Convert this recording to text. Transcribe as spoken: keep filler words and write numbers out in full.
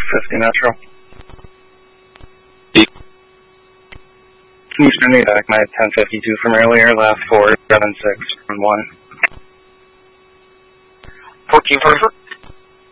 fifty Metro. Deep. Can you send me back my ten fifty-two from earlier, last four, seven six, and one? fourteen forty-four.